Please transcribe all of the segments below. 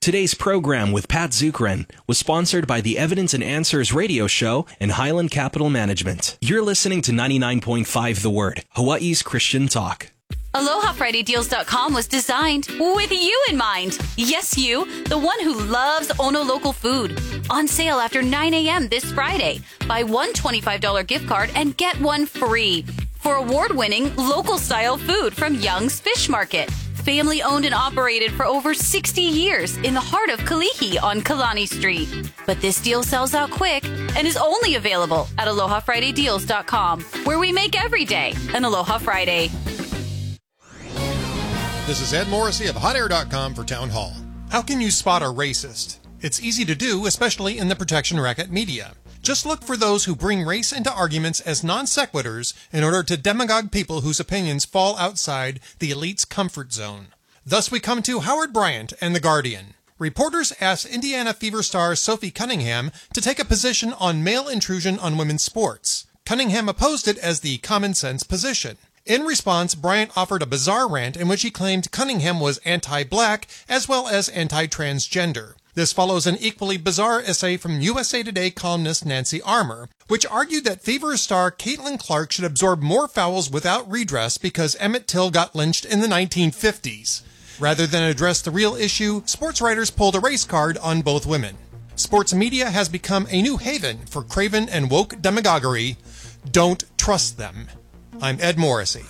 Today's program with Pat Zukeran was sponsored by the Evidence and Answers radio show and Highland Capital Management. You're listening to 99.5 The Word, Hawaii's Christian talk. AlohaFridayDeals.com was designed with you in mind. Yes, you, the one who loves Ono local food. On sale after 9 a.m. this Friday. Buy one $25 gift card and get one free for award-winning local-style food from Young's Fish Market. Family owned and operated for over 60 years in the heart of Kalihi on Kalani Street. But this deal sells out quick and is only available at AlohaFridayDeals.com, where we make every day an Aloha Friday. This is Ed Morrissey of HotAir.com for Town Hall. How can you spot a racist? It's easy to do, especially in the protection racket media. Just look for those who bring race into arguments as non sequiturs in order to demagogue people whose opinions fall outside the elite's comfort zone. Thus we come to Howard Bryant and The Guardian. Reporters asked Indiana Fever star Sophie Cunningham to take a position on male intrusion on women's sports. Cunningham opposed it as the common sense position. In response, Bryant offered a bizarre rant in which he claimed Cunningham was anti-black as well as anti-transgender. This follows an equally bizarre essay from USA Today columnist Nancy Armour, which argued that Fever star Caitlin Clark should absorb more fouls without redress because Emmett Till got lynched in the 1950s. Rather than address the real issue, sports writers pulled a race card on both women. Sports media has become a new haven for craven and woke demagoguery. Don't trust them. I'm Ed Morrissey.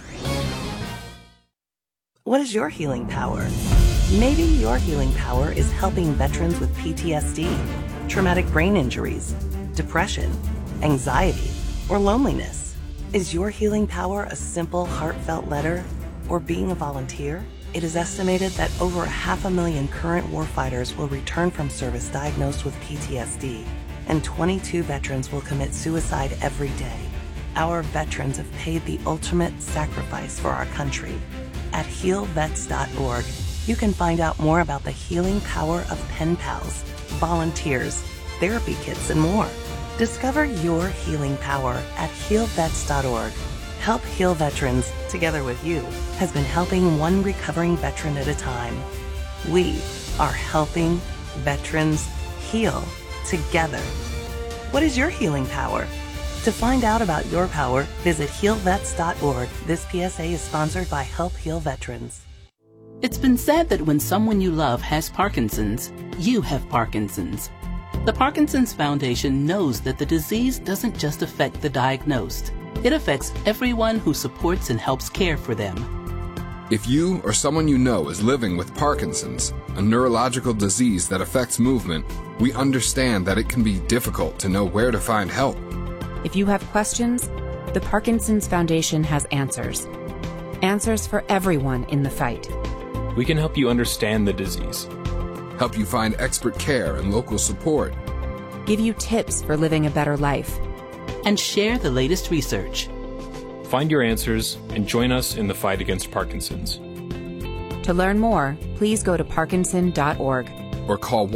What is your healing power? Maybe your healing power is helping veterans with PTSD, traumatic brain injuries, depression, anxiety, or loneliness. Is your healing power a simple, heartfelt letter or being a volunteer? It is estimated that over 500,000 current warfighters will return from service diagnosed with PTSD, and 22 veterans will commit suicide every day. Our veterans have paid the ultimate sacrifice for our country. At healvets.org, you can find out more about the healing power of pen pals, volunteers, therapy kits, and more. Discover your healing power at healvets.org. Help Heal Veterans, together with you, has been helping one recovering veteran at a time. We are helping veterans heal together. What is your healing power? To find out about your power, visit healvets.org. This PSA is sponsored by Help Heal Veterans. It's been said that when someone you love has Parkinson's, you have Parkinson's. The Parkinson's Foundation knows that the disease doesn't just affect the diagnosed. It affects everyone who supports and helps care for them. If you or someone you know is living with Parkinson's, a neurological disease that affects movement, we understand that it can be difficult to know where to find help. If you have questions, the Parkinson's Foundation has answers. Answers for everyone in the fight. We can help you understand the disease, help you find expert care and local support, give you tips for living a better life, and share the latest research. Find your answers and join us in the fight against Parkinson's. To learn more, please go to parkinson.org or call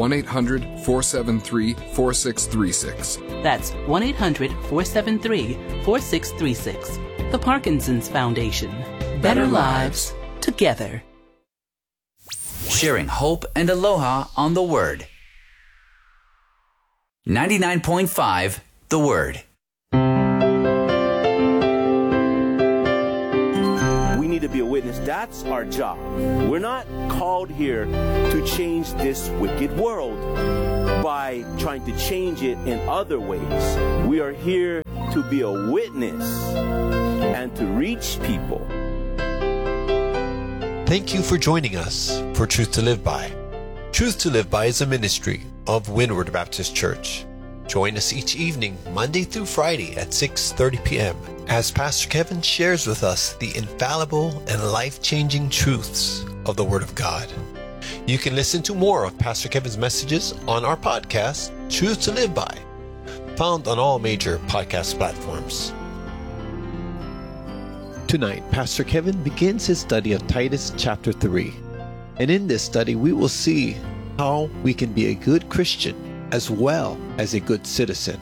1-800-473-4636. That's 1-800-473-4636. The Parkinson's Foundation. Better lives together. Sharing hope and aloha on The Word. 99.5 The Word. We need to be a witness. That's our job. We're not called here to change this wicked world by trying to change it in other ways. We are here to be a witness and to reach people. Thank you for joining us for Truth to Live By. Truth to Live By is a ministry of Windward Baptist Church. Join us each evening, Monday through Friday at 6:30 p.m. as Pastor Kevin shares with us the infallible and life-changing truths of the Word of God. You can listen to more of Pastor Kevin's messages on our podcast, Truth to Live By, found on all major podcast platforms. Tonight, Pastor Kevin begins his study of Titus chapter 3. And in this study, we will see how we can be a good Christian as well as a good citizen.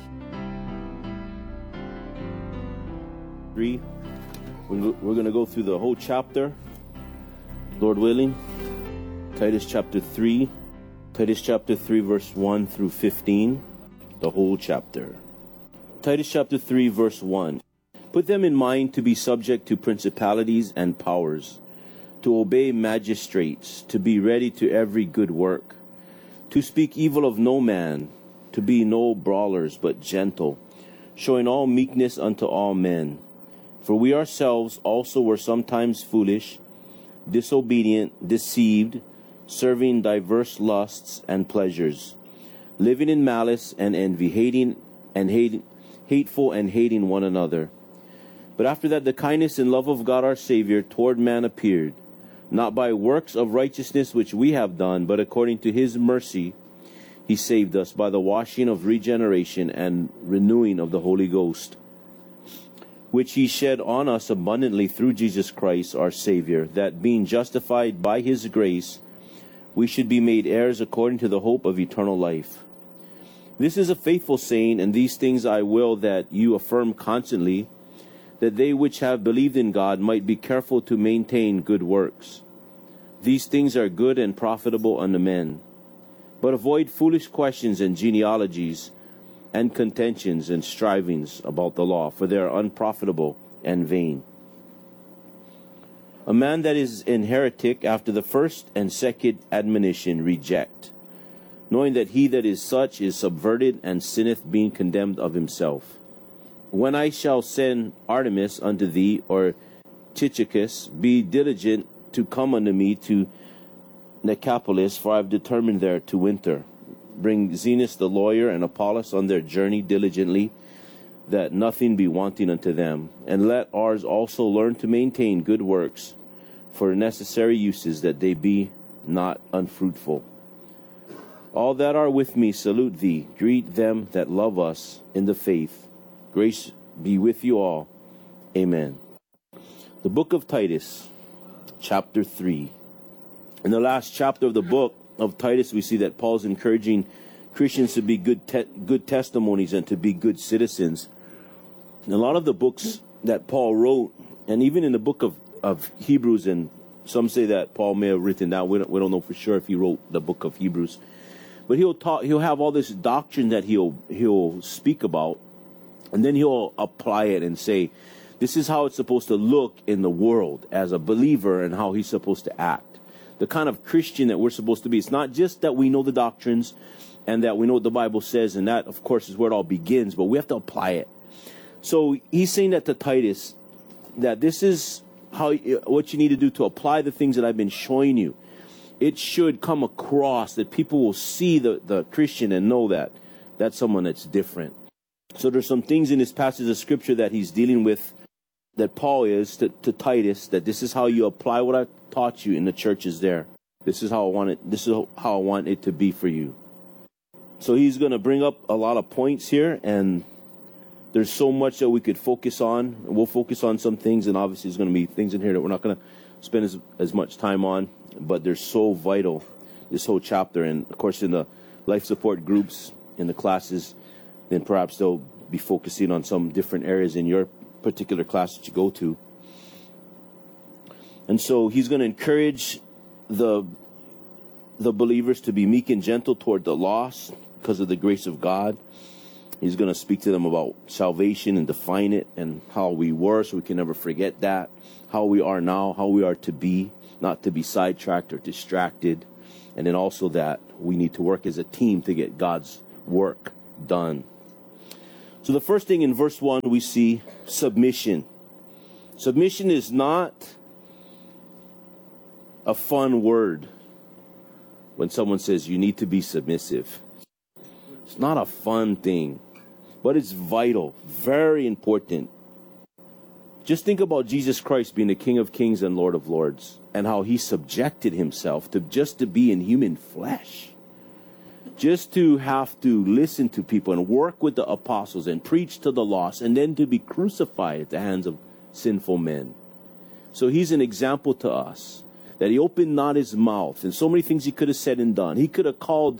3. We're going to go through the whole chapter, Lord willing. Titus chapter 3, Titus chapter 3, verse 1 through 15, the whole chapter. Titus chapter 3, verse 1. Put them in mind to be subject to principalities and powers, to obey magistrates, to be ready to every good work, to speak evil of no man, to be no brawlers, but gentle, showing all meekness unto all men. For we ourselves also were sometimes foolish, disobedient, deceived, serving diverse lusts and pleasures, living in malice and envy, hateful and hating one another. But after that the kindness and love of God our Savior toward man appeared, not by works of righteousness which we have done, but according to his mercy he saved us by the washing of regeneration and renewing of the Holy Ghost, which he shed on us abundantly through Jesus Christ our Savior, that being justified by his grace, we should be made heirs according to the hope of eternal life. This is a faithful saying, and these things I will that you affirm constantly, that they which have believed in God might be careful to maintain good works. These things are good and profitable unto men. But avoid foolish questions and genealogies, and contentions and strivings about the law, for they are unprofitable and vain. A man that is an heretic after the first and second admonition reject, knowing that he that is such is subverted and sinneth, being condemned of himself. When I shall send Artemis unto thee, or Tychicus, be diligent to come unto me to Nicopolis, for I have determined there to winter. Bring Zenas the lawyer and Apollos on their journey diligently, that nothing be wanting unto them. And let ours also learn to maintain good works for necessary uses, that they be not unfruitful. All that are with me salute thee. Greet them that love us in the faith. Grace be with you all. Amen. The book of Titus, chapter 3. In the last chapter of the book of Titus, we see that Paul's encouraging Christians to be good testimonies and to be good citizens. And a lot of the books that Paul wrote, and even in the book of Hebrews, and some say that Paul may have written down, we don't know for sure if he wrote the book of Hebrews, but he'll have all this doctrine that he'll speak about, and then he'll apply it and say, this is how it's supposed to look in the world as a believer and how he's supposed to act. The kind of Christian that we're supposed to be. It's not just that we know the doctrines and that we know what the Bible says, and that, of course, is where it all begins, but we have to apply it. So he's saying that to Titus, that this is what you need to do to apply the things that I've been showing you. It should come across that people will see the Christian and know that that's someone that's different. So there's some things in this passage of Scripture that he's dealing with, that Paul is to Titus, that this is how you apply what I taught you in the churches there. This is how I want it. This is how I want it to be for you. So he's going to bring up a lot of points here, and there's so much that we could focus on. We'll focus on some things, and obviously there's going to be things in here that we're not going to spend as much time on, but they're so vital, this whole chapter. And of course, in the life support groups, in the classes, then perhaps they'll be focusing on some different areas in your particular class that you go to. And so he's going to encourage the believers to be meek and gentle toward the lost because of the grace of God. He's going to speak to them about salvation and define it, and how we were, so we can never forget that, how we are now, how we are to be, not to be sidetracked or distracted, and then also that we need to work as a team to get God's work done. So the first thing in verse 1, we see submission. Submission is not a fun word. When someone says you need to be submissive, it's not a fun thing, but it's vital, very important. Just think about Jesus Christ being the King of Kings and Lord of Lords, and how he subjected himself to be in human flesh. Just to have to listen to people and work with the apostles and preach to the lost, and then to be crucified at the hands of sinful men. So he's an example to us, that he opened not his mouth, and so many things he could have said and done. He could have called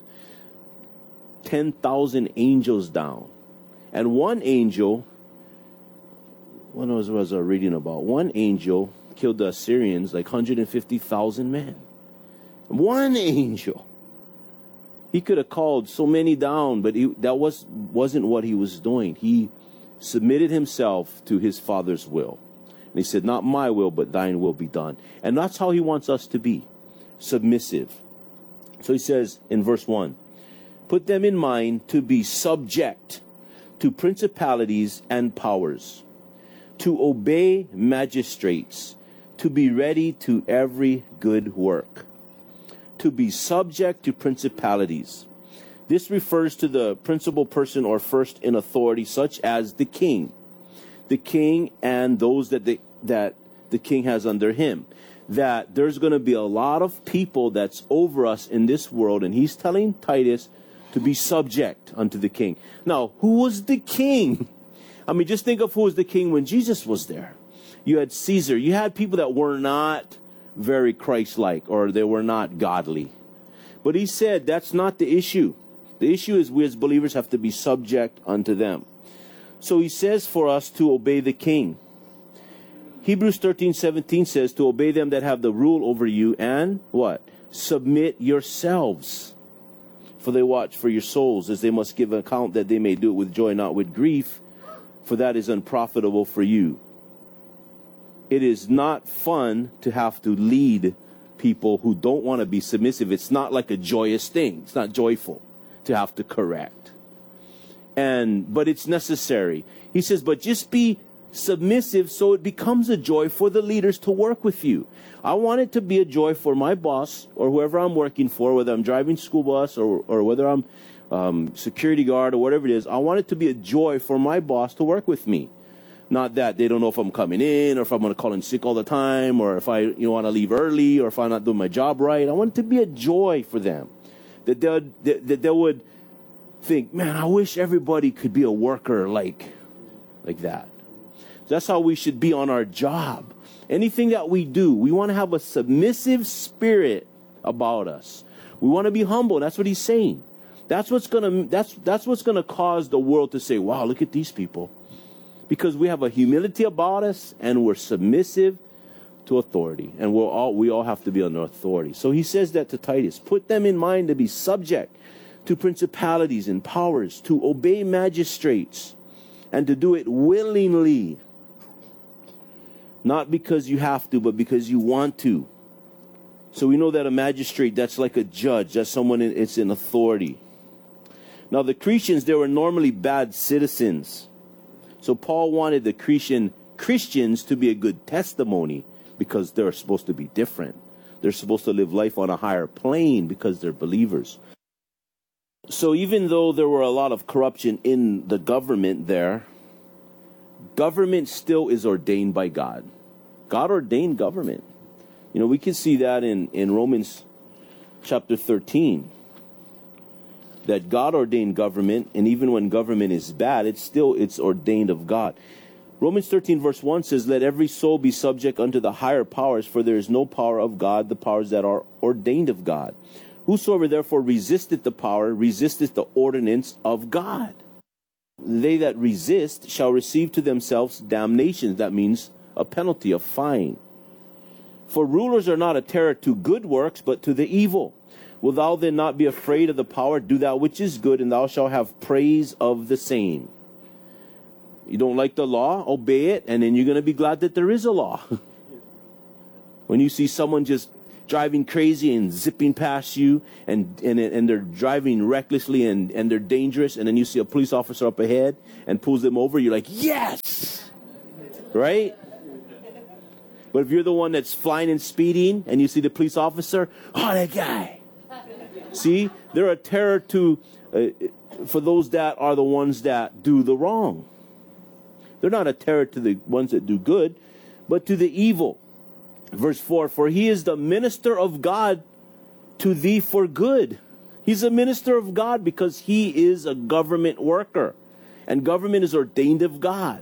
10,000 angels down. And one angel, what was I reading about? One angel killed the Assyrians, like 150,000 men. One angel. He could have called so many down, but that wasn't what he was doing. He submitted himself to his Father's will. And he said, not my will, but thine will be done. And that's how he wants us to be, submissive. So he says in verse 1, put them in mind to be subject to principalities and powers, to obey magistrates, to be ready to every good work, to be subject to principalities. This refers to the principal person or first in authority, such as the king and those that the king has under him. That there's going to be a lot of people that's over us in this world, and he's telling Titus to be subject unto the king. Now, who was the king? I mean, just think of who was the king when Jesus was there. You had Caesar. You had people that were not very Christ-like, or they were not godly. But he said that's not the issue. The issue is we as believers have to be subject unto them. So he says for us to obey the king. Hebrews 13:17 says to obey them that have the rule over you and what? Submit yourselves. For they watch for your souls, as they must give an account that they may do it with joy, not with grief, for that is unprofitable for you. It is not fun to have to lead people who don't want to be submissive. It's not like a joyous thing. It's not joyful to have to correct. But it's necessary. He says, but just be submissive so it becomes a joy for the leaders to work with you. I want it to be a joy for my boss or whoever I'm working for, whether I'm driving school bus or whether I'm security guard or whatever it is. I want it to be a joy for my boss to work with me. Not that they don't know if I'm coming in or if I'm going to call in sick all the time or if I want to leave early or if I'm not doing my job right. I want it to be a joy for them. That they would think, man, I wish everybody could be a worker like that. That's how we should be on our job. Anything that we do, we want to have a submissive spirit about us. We want to be humble. That's what he's saying. That's what's gonna cause the world to say, wow, look at these people. Because we have a humility about us and we're submissive to authority. And we all have to be under authority. So he says that to Titus. Put them in mind to be subject to principalities and powers, to obey magistrates, and to do it willingly. Not because you have to, but because you want to. So we know that a magistrate, that's like a judge. That's someone it's in authority. Now the Cretans, they were normally bad citizens. So Paul wanted the Christians to be a good testimony because they're supposed to be different. They're supposed to live life on a higher plane because they're believers. So even though there were a lot of corruption in the government there, government still is ordained by God. God ordained government. You know, we can see that in Romans chapter 13. That God ordained government, and even when government is bad, it's ordained of God. Romans 13 verse 1 says, let every soul be subject unto the higher powers, for there is no power of God, the powers that are ordained of God. Whosoever therefore resisteth the power, resisteth the ordinance of God. They that resist shall receive to themselves damnation. That means a penalty, a fine. For rulers are not a terror to good works, but to the evil. Will thou then not be afraid of the power? Do that which is good, and thou shalt have praise of the same. You don't like the law? Obey it, and then you're going to be glad that there is a law. When you see someone just driving crazy and zipping past you, and they're driving recklessly and they're dangerous, and then you see a police officer up ahead and pulls them over, you're like, yes! Right? But if you're the one that's flying and speeding, and you see the police officer, oh, that guy! See, they're a terror for those that are the ones that do the wrong. They're not a terror to the ones that do good, but to the evil. Verse 4, for he is the minister of God to thee for good. He's a minister of God because he is a government worker. And government is ordained of God.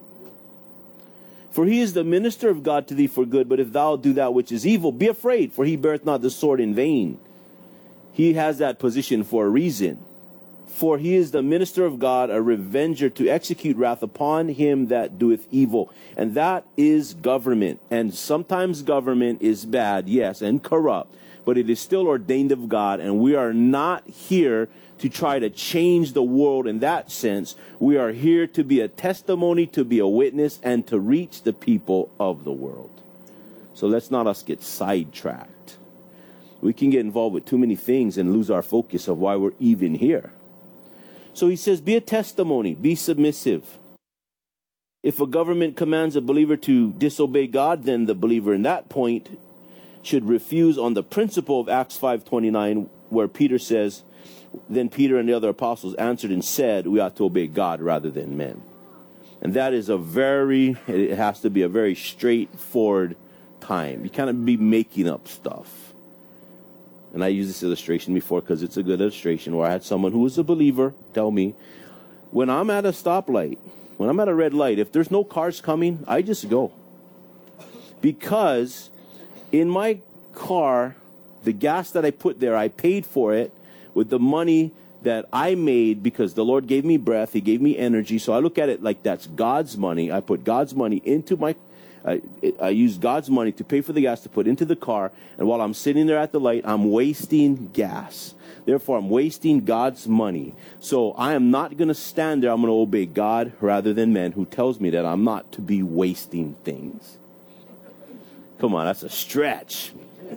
For he is the minister of God to thee for good, but if thou do that which is evil, be afraid, for he beareth not the sword in vain. He has that position for a reason. For he is the minister of God, a revenger to execute wrath upon him that doeth evil. And that is government. And sometimes government is bad, yes, and corrupt. but it is still ordained of God, and we are not here to try to change the world in that sense. We are here to be a testimony, to be a witness, and to reach the people of the world. So let's not us get sidetracked. We can get involved with too many things and lose our focus of why we're even here. So he says, be a testimony, be submissive. If a government commands a believer to disobey God, then the believer in that point should refuse on the principle of Acts 5:29, where Peter says, then Peter and the other apostles answered and said, we ought to obey God rather than men. And that is it has to be a very straightforward time. You can't be making up stuff. And I used this illustration before because it's a good illustration, where I had someone who was a believer tell me, when I'm at a stoplight, when I'm at a red light, if there's no cars coming, I just go. Because in my car, the gas that I put there, I paid for it with the money that I made because the Lord gave me breath. He gave me energy. So I look at it like that's God's money. I put God's money into I use God's money to pay for the gas to put into the car. And while I'm sitting there at the light, I'm wasting gas. Therefore, I'm wasting God's money. So I am not going to stand there. I'm going to obey God rather than men, who tells me that I'm not to be wasting things. Come on, that's a stretch.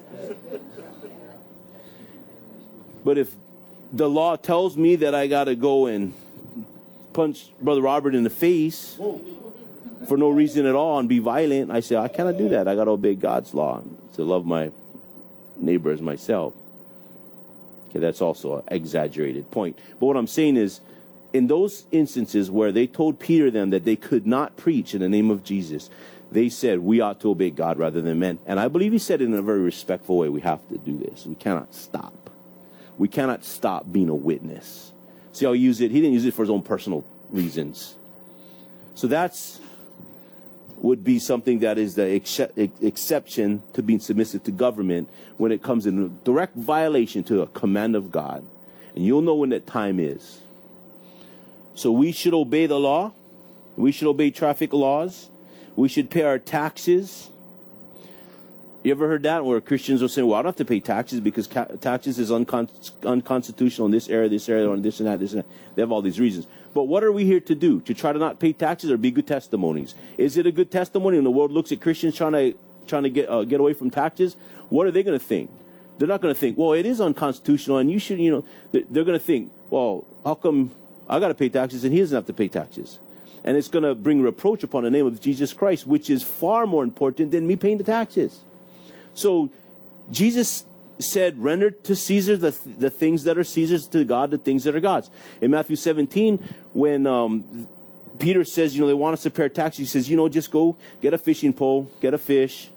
But if the law tells me that I got to go and punch Brother Robert in the face for no reason at all and be violent, I say, I cannot do that. I got to obey God's law to love my neighbor as myself. Okay, that's also an exaggerated point. But what I'm saying is, in those instances where they told Peter then that they could not preach in the name of Jesus, they said, we ought to obey God rather than men. And I believe he said it in a very respectful way. We have to do this. We cannot stop. We cannot stop being a witness. See how he used it? He didn't use it for his own personal reasons. So that's would be something that is the exception to being submissive to government when it comes in direct violation to a command of God. And you'll know when that time is. So we should obey the law. We should obey traffic laws. We should pay our taxes. You ever heard that where Christians are saying, well, I don't have to pay taxes because taxes is unconstitutional in this area, on this and that, this and that. They have all these reasons. But what are we here to do? To try to not pay taxes or be good testimonies? Is it a good testimony when the world looks at Christians trying to get away from taxes? What are they going to think? They're not going to think, well, it is unconstitutional and you should, they're going to think, well, how come I got to pay taxes and he doesn't have to pay taxes? And it's going to bring reproach upon the name of Jesus Christ, which is far more important than me paying the taxes. So Jesus said, render to Caesar the things that are Caesar's, to God the things that are God's. In Matthew 17, when Peter says, they want us to pay taxes, he says, just go get a fishing pole, get a fish,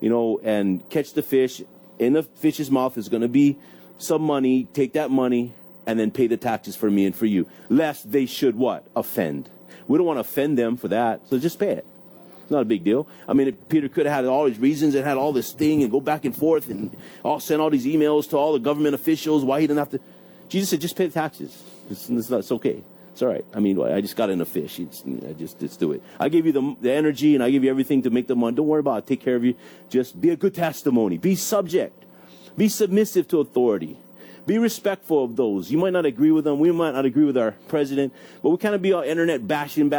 and catch the fish. In the fish's mouth is going to be some money. Take that money and then pay the taxes for me and for you, lest they should what? Offend. We don't want to offend them for that, so just pay it. It's not a big deal. I mean, Peter could have had all his reasons and had all this thing and go back and forth and send all these emails to all the government officials why he didn't have to. Jesus said, just pay the taxes. It's okay. It's all right. I mean, I just got in a fish. Just do it. I gave you the energy and I give you everything to make the money. Don't worry about it. Take care of you. Just be a good testimony. Be subject. Be submissive to authority. Be respectful of those. You might not agree with them. We might not agree with our president, but we kind of be all internet bashing.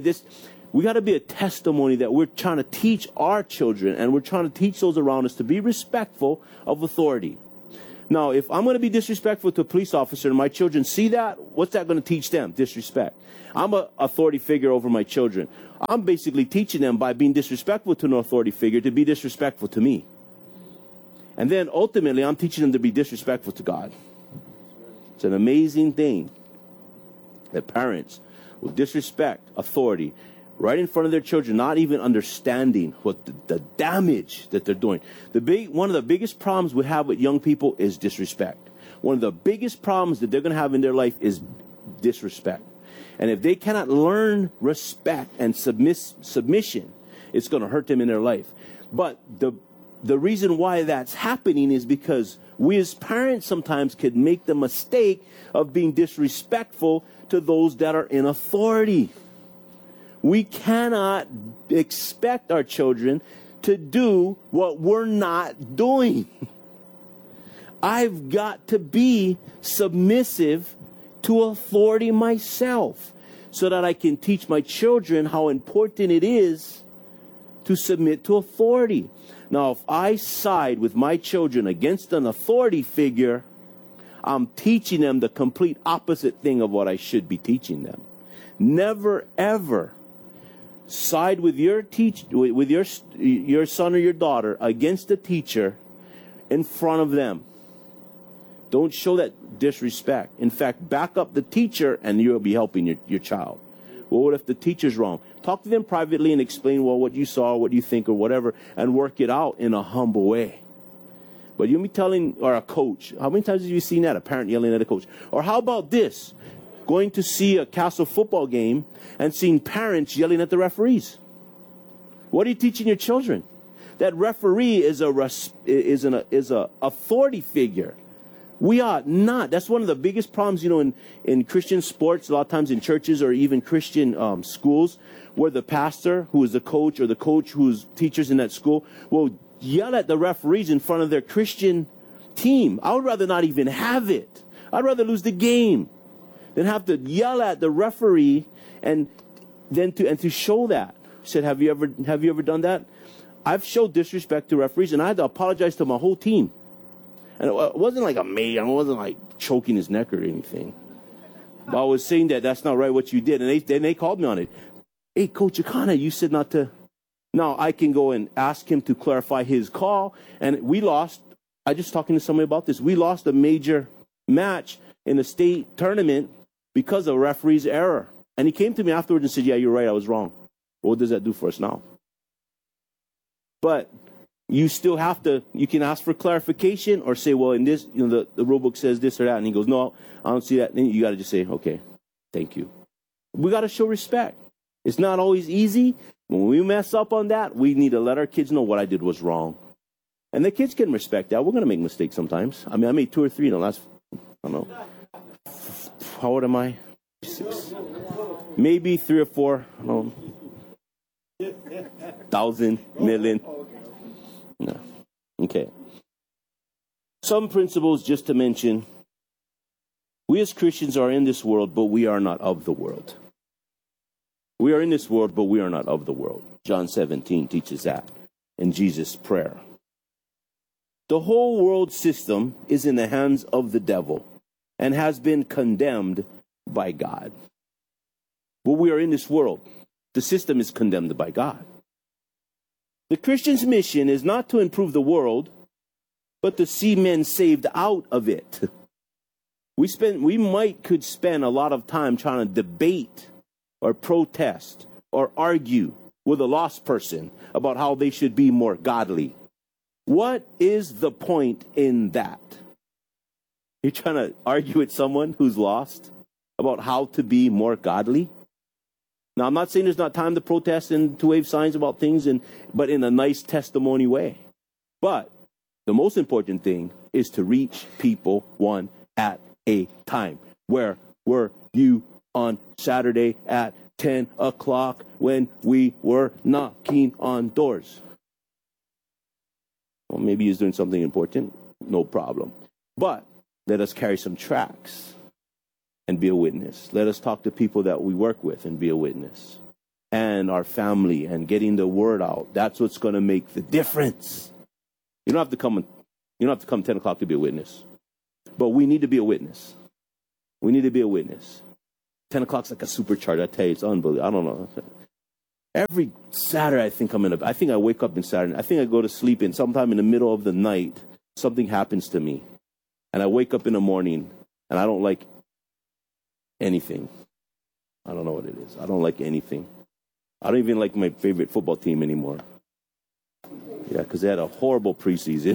We got to be a testimony that we're trying to teach our children and we're trying to teach those around us to be respectful of authority. Now, if I'm going to be disrespectful to a police officer and my children see that, what's that going to teach them? Disrespect. I'm an authority figure over my children. I'm basically teaching them by being disrespectful to an authority figure to be disrespectful to me. And then ultimately, I'm teaching them to be disrespectful to God. It's an amazing thing that parents will disrespect authority right in front of their children, not even understanding what the damage that they're doing. One of the biggest problems we have with young people is disrespect. One of the biggest problems that they're going to have in their life is disrespect. And if they cannot learn respect and submission, it's going to hurt them in their life. But the reason why that's happening is because we as parents sometimes could make the mistake of being disrespectful to those that are in authority. We cannot expect our children to do what we're not doing. I've got to be submissive to authority myself so that I can teach my children how important it is to submit to authority. Now, if I side with my children against an authority figure, I'm teaching them the complete opposite thing of what I should be teaching them. Never, ever side with your son or your daughter against a teacher in front of them. Don't show that disrespect. In fact, back up the teacher and you'll be helping your child. Well, what if the teacher's wrong? Talk to them privately and explain, well, what you saw, what you think, or whatever, and work it out in a humble way. But you'll be telling, or a coach, how many times have you seen that, a parent yelling at a coach? Or how about this, going to see a Castle football game and seeing parents yelling at the referees? What are you teaching your children? That referee is a authority figure. We ought not. That's one of the biggest problems, in Christian sports, a lot of times in churches or even Christian schools, where the pastor, who is the coach, or the coach who's teachers in that school, will yell at the referees in front of their Christian team. I would rather not even have it. I'd rather lose the game than have to yell at the referee and to show that. He said, have you ever done that? I've showed disrespect to referees, and I had to apologize to my whole team. And it wasn't like I wasn't like choking his neck or anything. But I was saying that's not right what you did. And they called me on it. Hey, Coach Akana, you said not to. Now I can go and ask him to clarify his call. And we lost. I just talking to somebody about this. We lost a major match in the state tournament because of a referee's error. And he came to me afterwards and said, yeah, you're right, I was wrong. Well, what does that do for us now? But you still have to, you can ask for clarification or say, well, in this, the rule book says this or that. And he goes, no, I don't see that. Then you got to just say, okay, thank you. We got to show respect. It's not always easy. When we mess up on that, we need to let our kids know what I did was wrong. And the kids can respect that. We're going to make mistakes sometimes. I mean, I made 2 or 3 in the last, I don't know. How old am I? 6. Maybe 3 or 4. I don't know. 1,000, million. No. Okay. Some principles just to mention. We as Christians are in this world, but we are not of the world. We are in this world, but we are not of the world. John 17 teaches that in Jesus' prayer. The whole world system is in the hands of the devil and has been condemned by God. But we are in this world. The system is condemned by God. The Christian's mission is not to improve the world, but to see men saved out of it. We could spend a lot of time trying to debate or protest or argue with a lost person about how they should be more godly. What is the point in that? You're trying to argue with someone who's lost about how to be more godly? Now, I'm not saying there's not time to protest and to wave signs about things, but in a nice testimony way. But the most important thing is to reach people one at a time. Where were you on Saturday at 10 o'clock when we were knocking on doors? Well, maybe he's doing something important. No problem. But let us carry some tracts and be a witness. Let us talk to people that we work with and be a witness. And our family and getting the word out. That's what's going to make the difference. You don't have to come 10 o'clock to be a witness. But we need to be a witness. We need to be a witness. 10 o'clock's like a supercharge. I tell you, it's unbelievable. I don't know. Every Saturday, I think I wake up on Saturday. I think I go to sleep, and sometime in the middle of the night, something happens to me. And I wake up in the morning, and I don't like anything. I don't know what it is. I don't like anything. I don't even like my favorite football team anymore. Yeah, because they had a horrible preseason.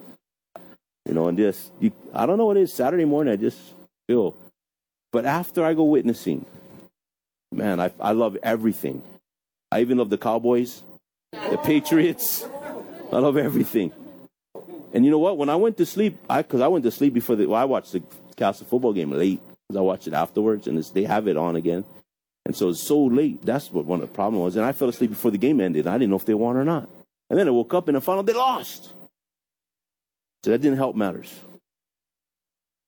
And I don't know what it is. Saturday morning, I just feel. But after I go witnessing, man, I love everything. I even love the Cowboys, the Patriots. I love everything. And you know what? When I went to sleep, because I went to sleep before I watched the Castle football game late, because I watched it afterwards, and they have it on again. And so it's so late. That's what one of the problems was. And I fell asleep before the game ended. I didn't know if they won or not. And then I woke up and I found out they lost. So that didn't help matters.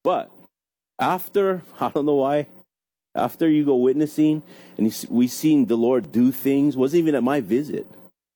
But after, I don't know why, after you go witnessing, and we seen the Lord do things, wasn't even at my visit.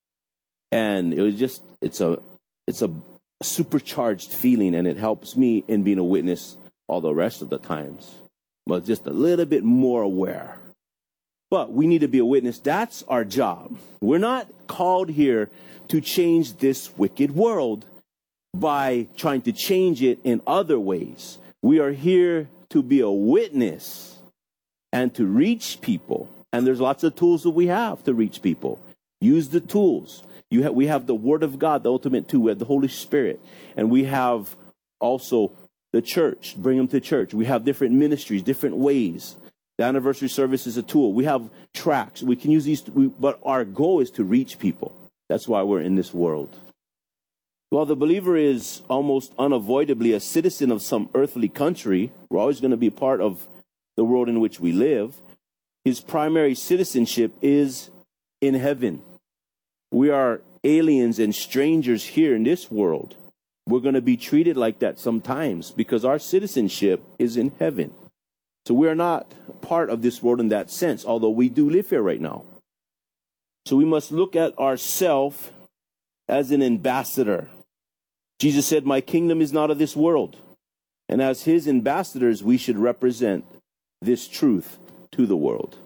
And it was just, it's a supercharged feeling, and it helps me in being a witness all the rest of the times. But just a little bit more aware. But we need to be a witness. That's our job. We're not called here to change this wicked world by trying to change it in other ways. We are here to be a witness and to reach people. And there's lots of tools that we have to reach people. Use the tools. We have the Word of God, the ultimate tool. We have the Holy Spirit. And we have also the church. Bring them to church. We have different ministries, different ways. The anniversary service is a tool. We have tracts. We can use these, but our goal is to reach people. That's why we're in this world. While the believer is almost unavoidably a citizen of some earthly country, we're always going to be part of the world in which we live, his primary citizenship is in heaven. We are aliens and strangers here in this world. We're going to be treated like that sometimes because our citizenship is in heaven. So we are not part of this world in that sense, although we do live here right now. So we must look at ourselves as an ambassador. Jesus said, "My kingdom is not of this world." And as his ambassadors, we should represent this truth to the world.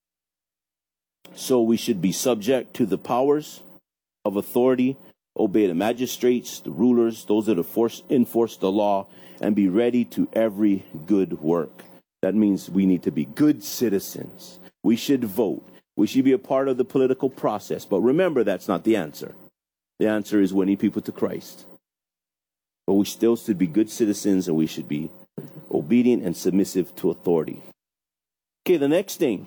So we should be subject to the powers of authority, obey the magistrates, the rulers, those that enforce the law, and be ready to every good work. That means we need to be good citizens. We should vote. We should be a part of the political process. But remember, that's not the answer. The answer is winning people to Christ. But we still should be good citizens, and we should be obedient and submissive to authority. Okay, the next thing.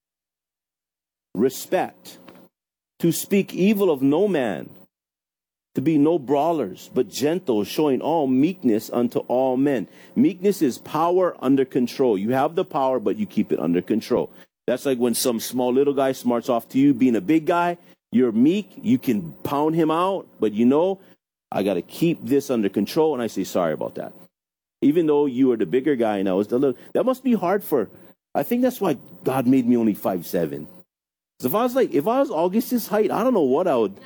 Respect. To speak evil of no man. To be no brawlers, but gentle, showing all meekness unto all men. Meekness is power under control. You have the power, but you keep it under control. That's like when some small little guy smarts off to you. Being a big guy, you're meek. You can pound him out, but you know, I got to keep this under control, and I say sorry about that. Even though you are the bigger guy and I was the little, that must be hard for, I think that's why God made me only 5'7". So if I was August's height, I don't know what I would.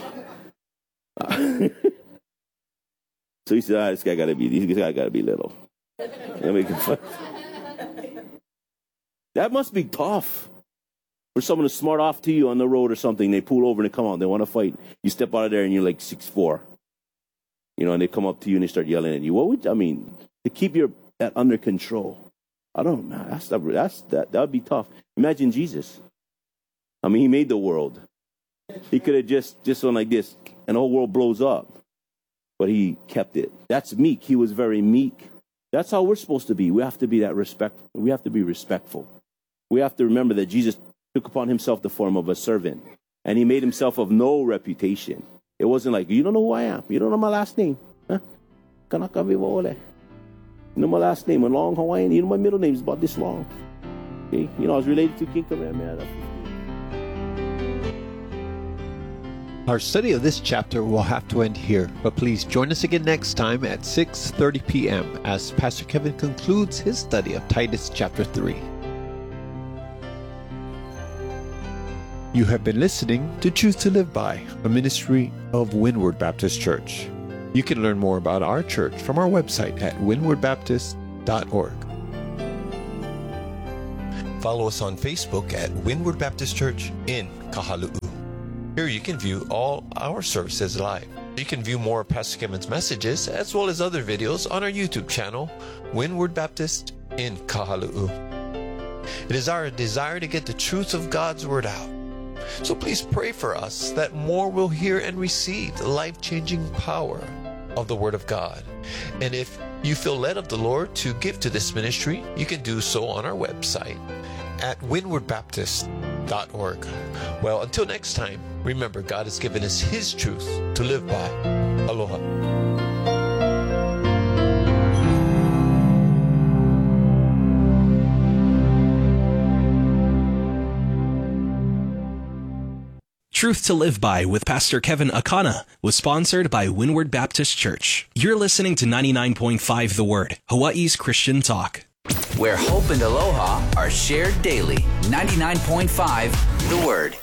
So he said, this guy got to be little. That must be tough for someone to smart off to you on the road or something. They pull over and they come out. They want to fight. You step out of there and you're like 6'4". You know, and they come up to you and they start yelling at you. To keep that under control. I don't know, man. That would be tough. Imagine Jesus. I mean, he made the world. He could have just went like this, and the whole world blows up. But he kept it. That's meek. He was very meek. That's how we're supposed to be. We have to be that respectful. We have to be respectful. We have to remember that Jesus took upon himself the form of a servant, and he made himself of no reputation. It wasn't like, you don't know who I am. You don't know my last name. Huh? You know my last name, a long Hawaiian. You know my middle name is about this long. Okay? You know, I was related to King Kamehameha. Our study of this chapter will have to end here, but please join us again next time at 6:30 p.m. as Pastor Kevin concludes his study of Titus chapter 3. You have been listening to Truth to Live By, a ministry of Windward Baptist Church. You can learn more about our church from our website at windwardbaptist.org. Follow us on Facebook at Windward Baptist Church in Kahalu'u. Here you can view all our services live. You can view more of Pastor Kevin's messages as well as other videos on our YouTube channel, Windward Baptist in Kahalu'u. It is our desire to get the truth of God's Word out. So please pray for us that more will hear and receive the life-changing power of the Word of God. And if you feel led of the Lord to give to this ministry, you can do so on our website at windwardbaptist.org. Well, until next time, remember, God has given us His truth to live by. Aloha. Truth to Live By with Pastor Kevin Akana was sponsored by Windward Baptist Church. You're listening to 99.5 The Word, Hawaii's Christian talk. Where hope and aloha are shared daily. 99.5 The Word.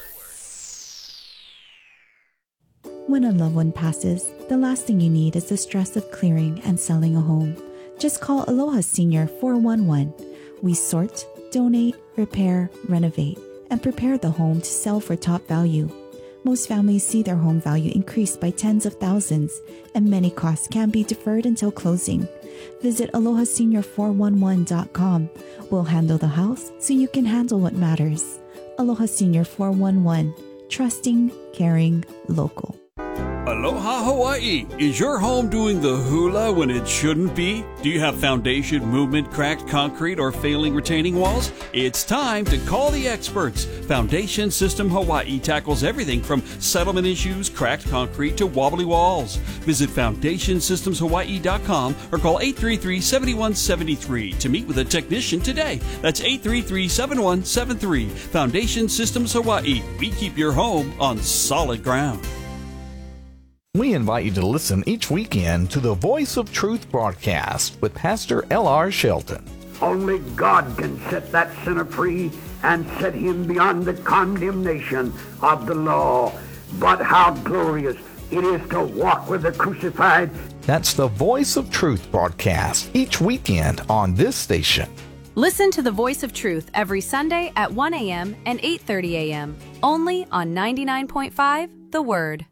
When a loved one passes, the last thing you need is the stress of clearing and selling a home. Just call Aloha Senior 411. We sort, donate, repair, renovate, and prepare the home to sell for top value. Most families see their home value increase by tens of thousands, and many costs can be deferred until closing. Visit AlohaSenior411.com. We'll handle the house so you can handle what matters. Aloha Senior 411. Trusting, caring, local. Aloha Hawaii! Is your home doing the hula when it shouldn't be? Do you have foundation, movement, cracked concrete, or failing retaining walls? It's time to call the experts. Foundation System Hawaii tackles everything from settlement issues, cracked concrete, to wobbly walls. Visit FoundationSystemsHawaii.com or call 833-7173 to meet with a technician today. That's 833-7173. Foundation Systems Hawaii. We keep your home on solid ground. We invite you to listen each weekend to the Voice of Truth broadcast with Pastor L.R. Shelton. Only God can set that sinner free and set him beyond the condemnation of the law. But how glorious it is to walk with the crucified. That's the Voice of Truth broadcast each weekend on this station. Listen to the Voice of Truth every Sunday at 1 a.m. and 8:30 a.m. only on 99.5 The Word.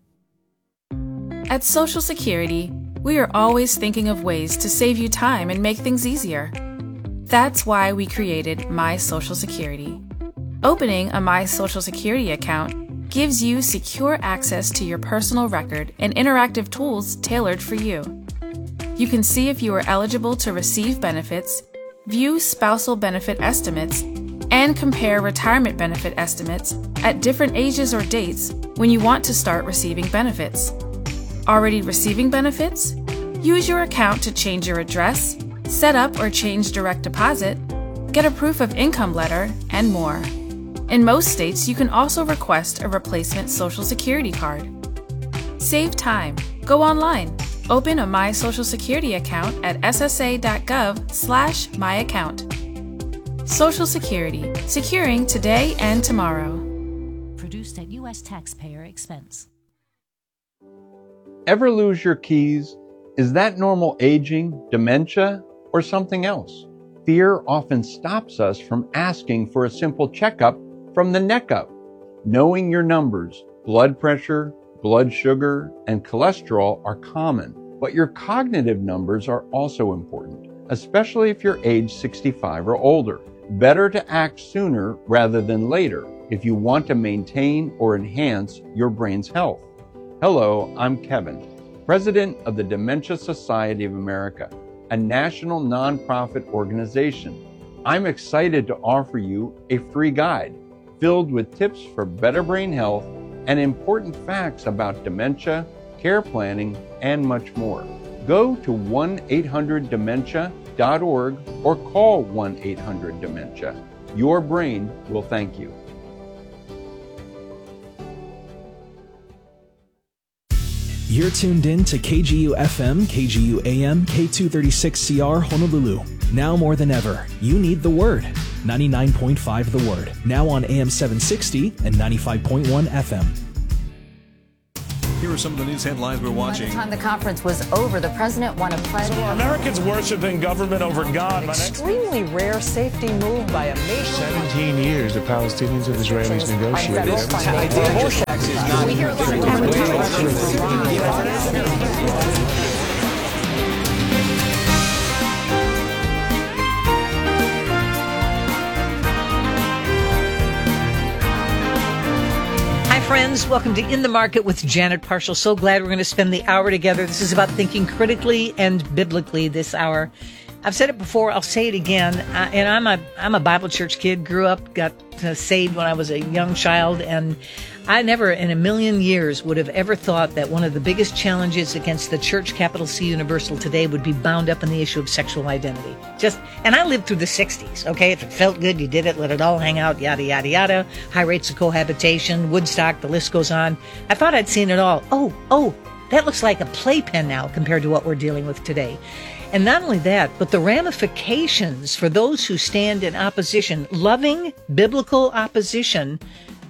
At Social Security, we are always thinking of ways to save you time and make things easier. That's why we created My Social Security. Opening a My Social Security account gives you secure access to your personal record and interactive tools tailored for you. You can see if you are eligible to receive benefits, view spousal benefit estimates, and compare retirement benefit estimates at different ages or dates when you want to start receiving benefits. Already receiving benefits? Use your account to change your address, set up or change direct deposit, get a proof of income letter, and more. In most states, you can also request a replacement Social Security card. Save time. Go online. Open a My Social Security account at ssa.gov/myaccount. Social Security. Securing today and tomorrow. Produced at U.S. taxpayer expense. Ever lose your keys? Is that normal aging, dementia, or something else? Fear often stops us from asking for a simple checkup from the neck up. Knowing your numbers, blood pressure, blood sugar, and cholesterol are common, but your cognitive numbers are also important, especially if you're age 65 or older. Better to act sooner rather than later if you want to maintain or enhance your brain's health. Hello, I'm Kevin, President of the Dementia Society of America, a national nonprofit organization. I'm excited to offer you a free guide filled with tips for better brain health and important facts about dementia, care planning, and much more. Go to 1-800-DEMENTIA.org or call 1-800-DEMENTIA. Your brain will thank you. You're tuned in to KGU FM, KGU AM, K236CR Honolulu. Now more than ever, you need the Word. 99.5 The Word. Now on AM 760 and 95.1 FM. Here are some of the news headlines we're watching. By the time the conference was over, the president won a pledge. So Americans worshiping government over God. An extremely rare safety move by a nation. 17 years the Palestinians and Israelis negotiated. Friends, welcome to In the Market with Janet Parshall. So glad we're going to spend the hour together. This is about thinking critically and biblically this hour. I've said it before, I'll say it again, and I'm a Bible church kid, grew up, got saved when I was a young child, and I never in a million years would have ever thought that one of the biggest challenges against the church, capital C Universal today, would be bound up in the issue of sexual identity. And I lived through the 60s, okay? If it felt good, you did it, let it all hang out, yada, yada, yada. High rates of cohabitation, Woodstock, the list goes on. I thought I'd seen it all. Oh, that looks like a playpen now compared to what we're dealing with today. And not only that, but the ramifications for those who stand in opposition, loving biblical opposition,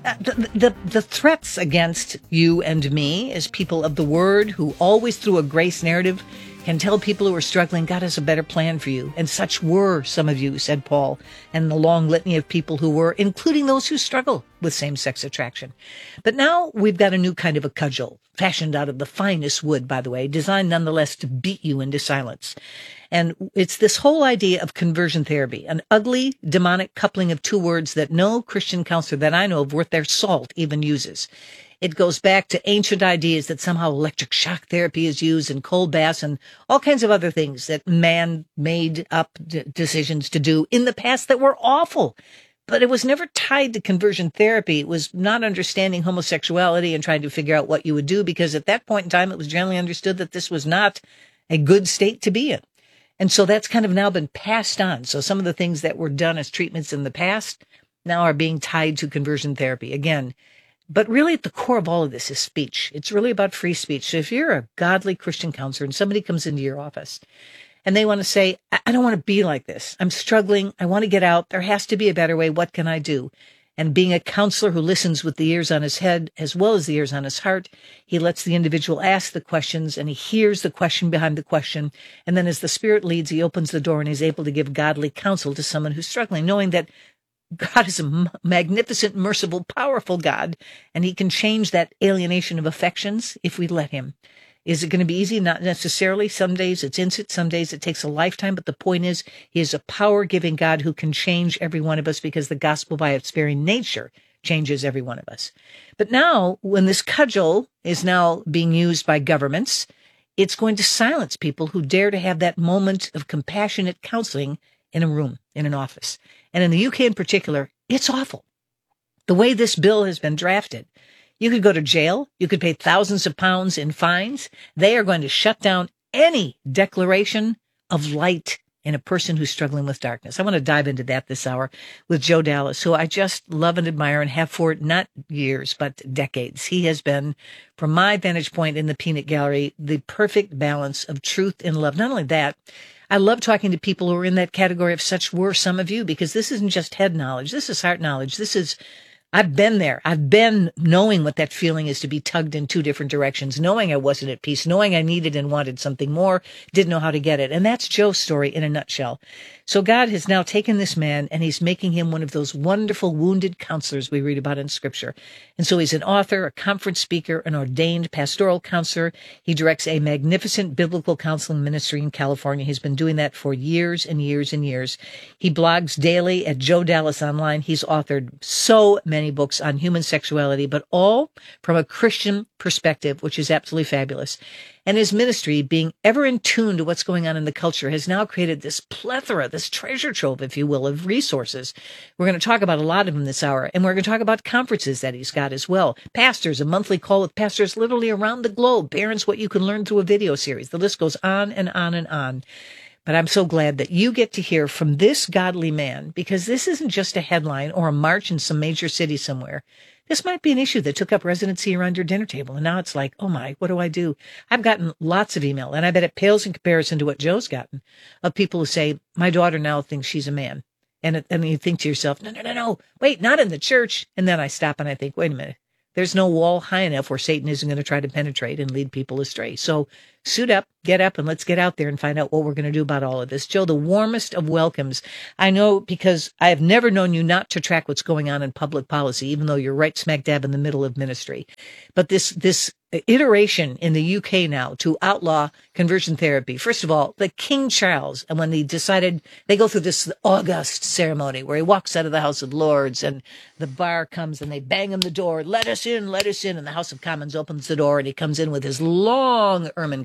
the threats against you and me as people of the Word who always through a grace narrative can tell people who are struggling, God has a better plan for you. And such were some of you, said Paul, and the long litany of people who were, including those who struggle with same-sex attraction. But now we've got a new kind of a cudgel, fashioned out of the finest wood, by the way, designed nonetheless to beat you into silence. And it's this whole idea of conversion therapy, an ugly, demonic coupling of two words that no Christian counselor that I know of worth their salt even uses. It goes back to ancient ideas that somehow electric shock therapy is used and cold baths and all kinds of other things that man made up decisions to do in the past that were awful. But it was never tied to conversion therapy. It was not understanding homosexuality and trying to figure out what you would do, because at that point in time, it was generally understood that this was not a good state to be in. And so that's kind of now been passed on. So some of the things that were done as treatments in the past now are being tied to conversion therapy again. But really at the core of all of this is speech. It's really about free speech. So if you're a godly Christian counselor and somebody comes into your office and they want to say, I don't want to be like this. I'm struggling. I want to get out. There has to be a better way. What can I do? And being a counselor who listens with the ears on his head as well as the ears on his heart, he lets the individual ask the questions and he hears the question behind the question. And then as the Spirit leads, he opens the door and is able to give godly counsel to someone who's struggling, knowing that God is a magnificent, merciful, powerful God, and he can change that alienation of affections if we let him. Is it going to be easy? Not necessarily. Some days it's instant. Some days it takes a lifetime. But the point is, he is a power-giving God who can change every one of us, because the gospel by its very nature changes every one of us. But now, when this cudgel is now being used by governments, it's going to silence people who dare to have that moment of compassionate counseling in a room, in an office. And in the UK in particular, it's awful. The way this bill has been drafted, you could go to jail. You could pay thousands of pounds in fines. They are going to shut down any declaration of light in a person who's struggling with darkness. I want to dive into that this hour with Joe Dallas, who I just love and admire and have for not years, but decades. He has been, from my vantage point in the peanut gallery, the perfect balance of truth and love. Not only that, I love talking to people who are in that category of such were some of you, because this isn't just head knowledge. This is heart knowledge. This is, I've been there. I've been knowing what that feeling is to be tugged in two different directions, knowing I wasn't at peace, knowing I needed and wanted something more, didn't know how to get it. And that's Joe's story in a nutshell. So God has now taken this man and he's making him one of those wonderful wounded counselors we read about in Scripture. And so he's an author, a conference speaker, an ordained pastoral counselor. He directs a magnificent biblical counseling ministry in California. He's been doing that for years and years and years. He blogs daily at Joe Dallas Online. He's authored so many books on human sexuality, but all from a Christian perspective, which is absolutely fabulous. And his ministry, being ever in tune to what's going on in the culture, has now created this plethora, this treasure trove, if you will, of resources. We're going to talk about a lot of them this hour, and we're going to talk about conferences that he's got as well. Pastors, a monthly call with pastors literally around the globe. Parents, what you can learn through a video series. The list goes on and on and on. But I'm so glad that you get to hear from this godly man, because this isn't just a headline or a march in some major city somewhere. This might be an issue that took up residency around your dinner table. And now it's like, oh my, what do I do? I've gotten lots of email, and I bet it pales in comparison to what Joe's gotten, of people who say, my daughter now thinks she's a man. And you think to yourself, no, wait, not in the church. And then I stop and I think, wait a minute. There's no wall high enough where Satan isn't going to try to penetrate and lead people astray. So suit up, get up, and let's get out there and find out what we're going to do about all of this. Joe, the warmest of welcomes. I know, because I have never known you not to track what's going on in public policy, even though you're right smack dab in the middle of ministry. But this iteration in the UK now to outlaw conversion therapy. First of all, the King Charles, and when he decided, they go through this august ceremony where he walks out of the House of Lords and the bar comes and they bang on the door, let us in, and the House of Commons opens the door and he comes in with his long ermine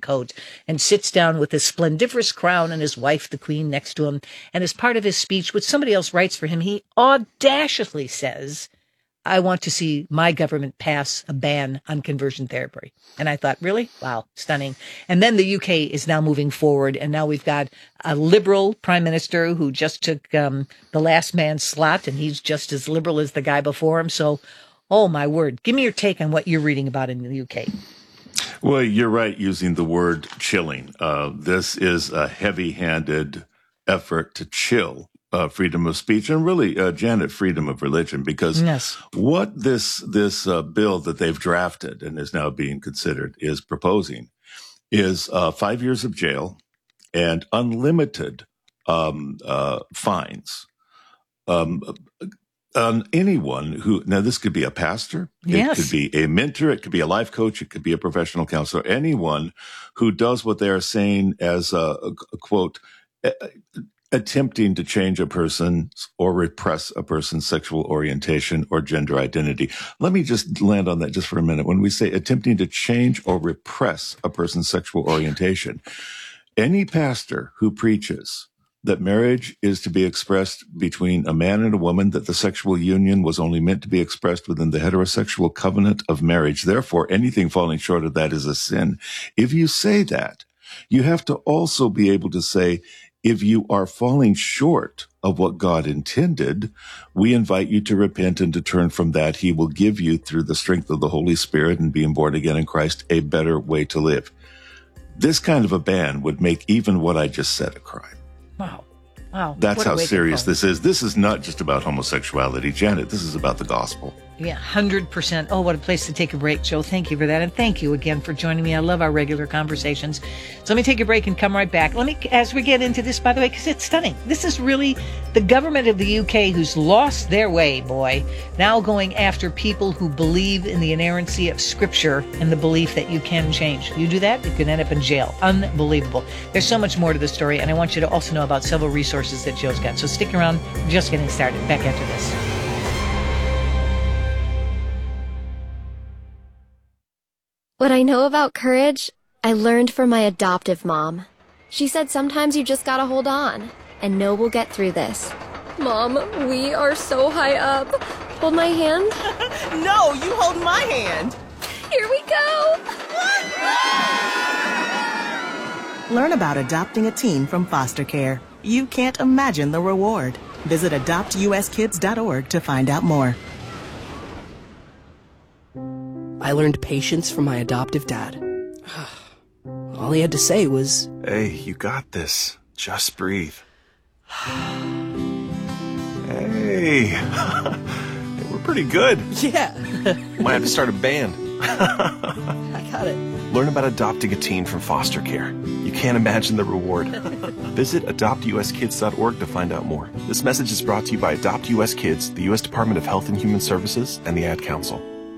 coat and sits down with his splendiferous crown and his wife, the queen, next to him. And as part of his speech, which somebody else writes for him, he audaciously says, I want to see my government pass a ban on conversion therapy. And I thought, really? Wow, stunning. And then the UK is now moving forward. And now we've got a liberal prime minister who just took the last man's slot. And he's just as liberal as the guy before him. So, oh, my word. Give me your take on what you're reading about in the UK. Well, you're right using the word chilling. This is a heavy-handed effort to chill freedom of speech and really, Janet, freedom of religion, because what this bill that they've drafted and is now being considered is proposing is 5 years of jail and unlimited fines on anyone who, now this could be a pastor, it could be a mentor, it could be a life coach, it could be a professional counselor, anyone who does what they are saying as a quote, attempting to change a person's or repress a person's sexual orientation or gender identity. Let me just land on that just for a minute. When we say attempting to change or repress a person's sexual orientation, any pastor who preaches that marriage is to be expressed between a man and a woman, that the sexual union was only meant to be expressed within the heterosexual covenant of marriage, therefore anything falling short of that is a sin. If you say that, you have to also be able to say, if you are falling short of what God intended, we invite you to repent and to turn from that. He will give you, through the strength of the Holy Spirit and being born again in Christ, a better way to live. This kind of a ban would make even what I just said a crime. Wow. Wow. That's how serious this is. This is not just about homosexuality, Janet. This is about the gospel. Yeah, 100%. Oh, what a place to take a break, Joe. Thank you for that. And thank you again for joining me. I love our regular conversations. So let me take a break and come right back. As we get into this, by the way, because it's stunning. This is really the government of the UK who's lost their way, boy, now going after people who believe in the inerrancy of Scripture and the belief that you can change. You do that, you can end up in jail. Unbelievable. There's so much more to the story, and I want you to also know about several resources that Joe's got. So stick around. We're just getting started. Back after this. What I know about courage, I learned from my adoptive mom. She said sometimes you just gotta hold on, and know we'll get through this. Mom, we are so high up. Hold my hand. No, you hold my hand. Here we go. Learn about adopting a teen from foster care. You can't imagine the reward. Visit adoptuskids.org to find out more. I learned patience from my adoptive dad. All he had to say was, "Hey, you got this. Just breathe." Hey, we're pretty good. Yeah. Might have to start a band. I got it. Learn about adopting a teen from foster care. You can't imagine the reward. Visit adoptuskids.org to find out more. This message is brought to you by Adopt US Kids, the U.S. Department of Health and Human Services, and the Ad Council.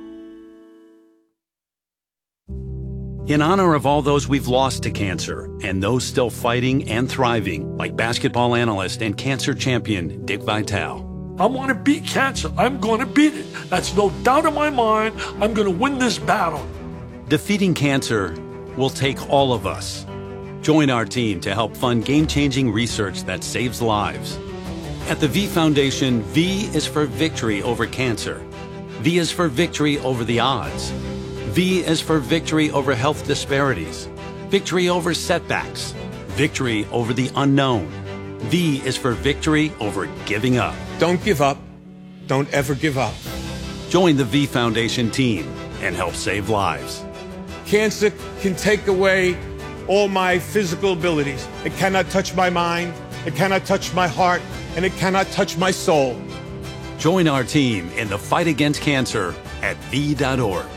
In honor of all those we've lost to cancer and those still fighting and thriving, like basketball analyst and cancer champion Dick Vitale. I want to beat cancer. I'm going to beat it. That's no doubt in my mind. I'm going to win this battle. Defeating cancer will take all of us. Join our team to help fund game-changing research that saves lives. At the V Foundation, V is for victory over cancer. V is for victory over the odds. V is for victory over health disparities, victory over setbacks, victory over the unknown. V is for victory over giving up. Don't give up. Don't ever give up. Join the V Foundation team and help save lives. Cancer can take away all my physical abilities. It cannot touch my mind, it cannot touch my heart, and it cannot touch my soul. Join our team in the fight against cancer at V.org.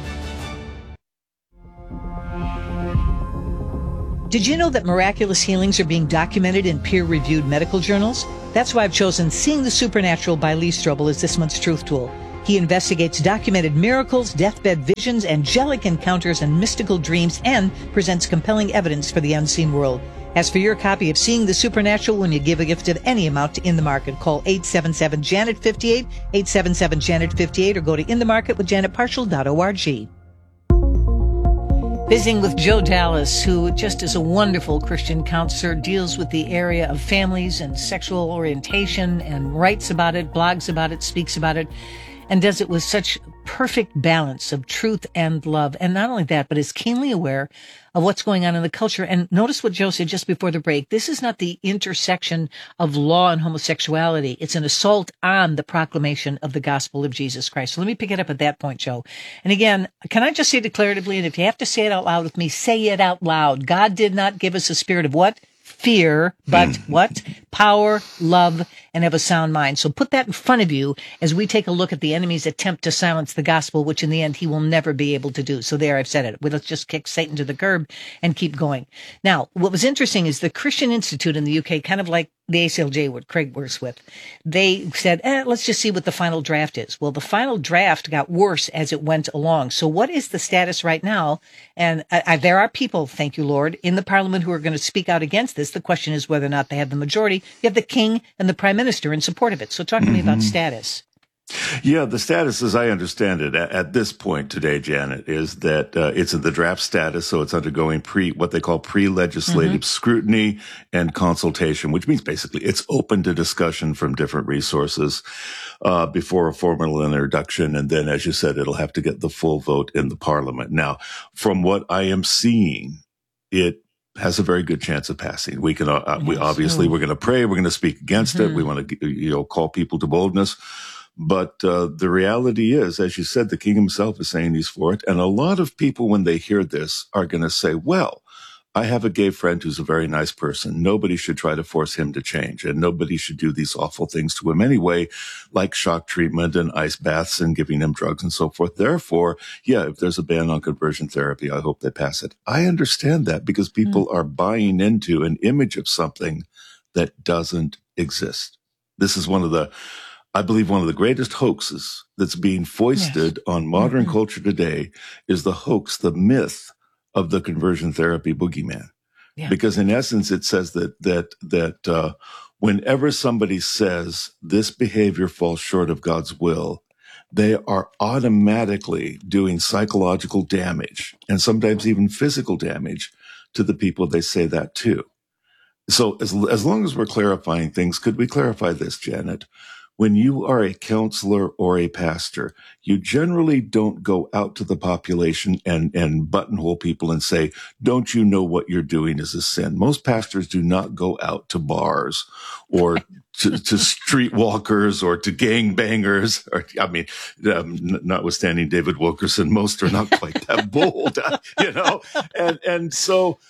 Did you know that miraculous healings are being documented in peer-reviewed medical journals? That's why I've chosen Seeing the Supernatural by Lee Strobel as this month's Truth Tool. He investigates documented miracles, deathbed visions, angelic encounters, and mystical dreams, and presents compelling evidence for the unseen world. As for your copy of Seeing the Supernatural, when you give a gift of any amount to In the Market, call 877-JANET-58, 877-JANET-58, or go to inthemarketwithjanetparshall.org. Visiting with Joe Dallas, who just is a wonderful Christian counselor, deals with the area of families and sexual orientation and writes about it, blogs about it, speaks about it, and does it with such perfect balance of truth and love. And not only that, but is keenly aware of what's going on in the culture. And notice what Joe said just before the break. This is not the intersection of law and homosexuality. It's an assault on the proclamation of the gospel of Jesus Christ. So let me pick it up at that point, Joe. And again, can I just say declaratively, and if you have to say it out loud with me, say it out loud. God did not give us a spirit of what? Fear, but what? Power, love, and have a sound mind. So put that in front of you as we take a look at the enemy's attempt to silence the gospel, which in the end he will never be able to do. So there, I've said it. Well, let's just kick Satan to the curb and keep going. Now, what was interesting is the Christian Institute in the UK, kind of like the ACLJ, what Craig works with, they said, let's just see what the final draft is. Well, the final draft got worse as it went along. So what is the status right now? And there are people, thank you, Lord, in the parliament who are going to speak out against this. The question is whether or not they have the majority. You have the king and the prime minister in support of it. So talk to me about status. Yeah, the status, as I understand it, at this point today, Janet, is that it's in the draft status, so it's undergoing what they call pre-legislative scrutiny and consultation, which means basically it's open to discussion from different resources before a formal introduction, and then, as you said, it'll have to get the full vote in the parliament. Now, from what I am seeing, it has a very good chance of passing. We can, we're going to pray, we're going to speak against it, we want to, call people to boldness. But the reality is, as you said, the king himself is saying he's for it. And a lot of people, when they hear this, are going to say, well, I have a gay friend who's a very nice person. Nobody should try to force him to change. And nobody should do these awful things to him anyway, like shock treatment and ice baths and giving him drugs and so forth. Therefore, yeah, if there's a ban on conversion therapy, I hope they pass it. I understand that because people are buying into an image of something that doesn't exist. This is I believe one of the greatest hoaxes that's being foisted on modern culture today is the hoax, the myth of the conversion therapy boogeyman. Yeah. Because in essence, it says that whenever somebody says this behavior falls short of God's will, they are automatically doing psychological damage and sometimes even physical damage to the people they say that to. So as long as we're clarifying things, could we clarify this, Janet? When you are a counselor or a pastor, you generally don't go out to the population and buttonhole people and say, don't you know what you're doing is a sin? Most pastors do not go out to bars or to streetwalkers or to gangbangers. Or, notwithstanding David Wilkerson, most are not quite that bold, And so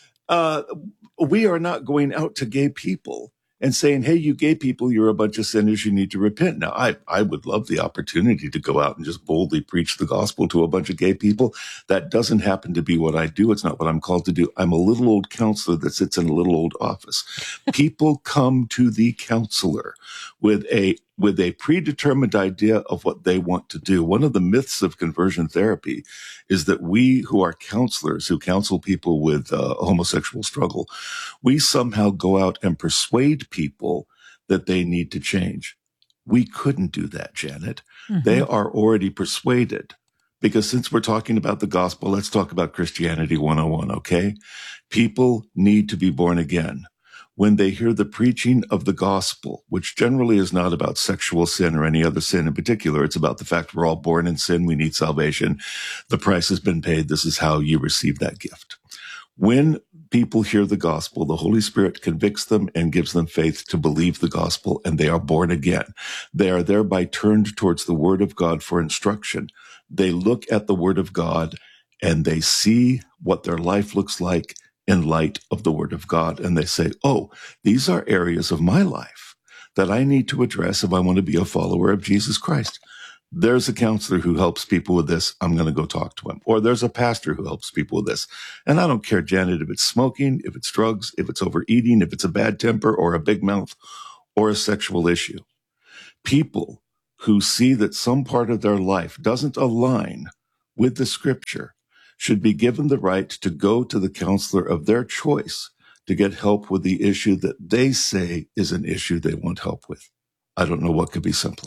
we are not going out to gay people and saying, hey, you gay people, you're a bunch of sinners, you need to repent. Now, I would love the opportunity to go out and just boldly preach the gospel to a bunch of gay people. That doesn't happen to be what I do. It's not what I'm called to do. I'm a little old counselor that sits in a little old office. People come to the counselor with a predetermined idea of what they want to do. One of the myths of conversion therapy is that we who are counselors, who counsel people with homosexual struggle, we somehow go out and persuade people that they need to change. We couldn't do that, Janet. They are already persuaded. Because since we're talking about the gospel, let's talk about Christianity 101, okay? People need to be born again. When they hear the preaching of the gospel, which generally is not about sexual sin or any other sin in particular, it's about the fact we're all born in sin, we need salvation, the price has been paid, this is how you receive that gift. When people hear the gospel, the Holy Spirit convicts them and gives them faith to believe the gospel, and they are born again. They are thereby turned towards the Word of God for instruction. They look at the Word of God and they see what their life looks like in light of the Word of God. And they say, oh, these are areas of my life that I need to address if I want to be a follower of Jesus Christ. There's a counselor who helps people with this. I'm going to go talk to him. Or there's a pastor who helps people with this. And I don't care, Janet, if it's smoking, if it's drugs, if it's overeating, if it's a bad temper or a big mouth or a sexual issue. People who see that some part of their life doesn't align with the scripture should be given the right to go to the counselor of their choice to get help with the issue that they say is an issue they want help with. I don't know what could be simpler.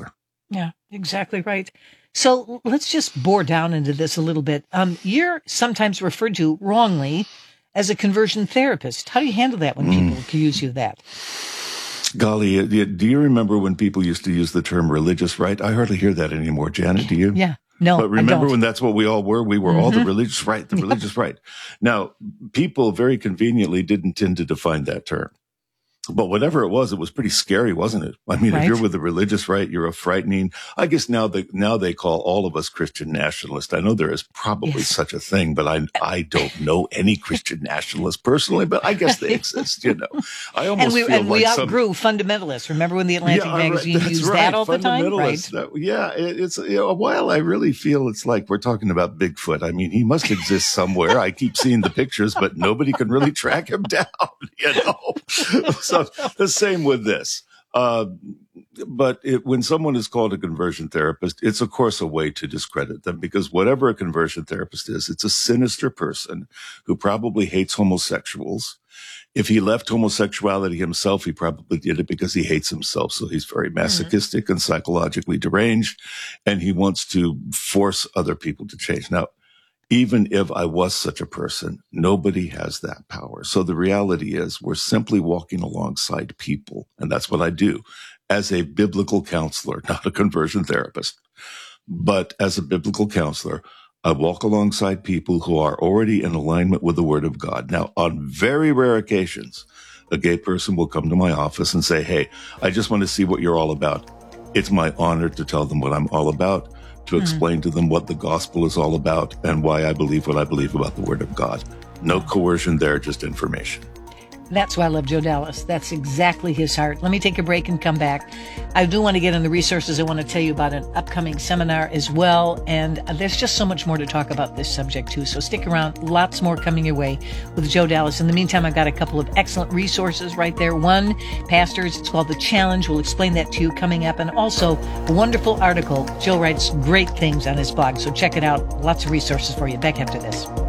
Yeah, exactly right. So let's just bore down into this a little bit. You're sometimes referred to wrongly as a conversion therapist. How do you handle that when people accuse you of that? Golly, do you remember when people used to use the term religious right? I hardly hear that anymore. Janet, do you? Yeah. No, but remember when that's what we all were? We were all the religious right, the religious right. Now, people very conveniently didn't tend to define that term. But whatever it was pretty scary, wasn't it? I mean, if you're with the religious right, you're a frightening. I guess now they call all of us Christian nationalists. I know there is probably such a thing, but I don't know any Christian nationalists personally, but I guess they exist, you know. I almost feel like we outgrew fundamentalists. Remember when the Atlantic magazine used that all the time? Right. It's a while I really feel it's like we're talking about Bigfoot. I mean, he must exist somewhere. I keep seeing the pictures, but nobody can really track him down, you know. So the same with this. But when someone is called a conversion therapist, it's of course a way to discredit them, because whatever a conversion therapist is, it's a sinister person who probably hates homosexuals. If he left homosexuality himself, he probably did it because he hates himself. So he's very masochistic and psychologically deranged, and he wants to force other people to change. Now, even if I was such a person, nobody has that power. So the reality is we're simply walking alongside people. And that's what I do as a biblical counselor, not a conversion therapist. But as a biblical counselor, I walk alongside people who are already in alignment with the Word of God. Now, on very rare occasions, a gay person will come to my office and say, hey, I just want to see what you're all about. It's my honor to tell them what I'm all about, to explain to them what the gospel is all about and why I believe what I believe about the Word of God. No coercion there, just information. That's why I love Joe Dallas. That's exactly his heart. Let me take a break and come back. I do want to get on the resources. I want to tell you about an upcoming seminar as well. And there's just so much more to talk about this subject too. So stick around. Lots more coming your way with Joe Dallas. In the meantime, I've got a couple of excellent resources right there. One, Pastors, it's called The Challenge. We'll explain that to you coming up. And also a wonderful article. Joe writes great things on his blog. So check it out. Lots of resources for you. Back after this.